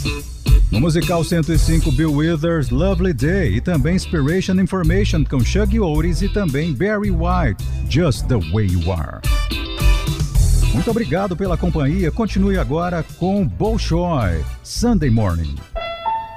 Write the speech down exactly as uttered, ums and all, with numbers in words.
No musical cento e cinco, Bill Withers, Lovely Day, e também Inspiration Information com Shuggy Otis e também Barry White, Just the Way You Are. Muito obrigado pela companhia. Continue agora com Bolshoi, Sunday Morning.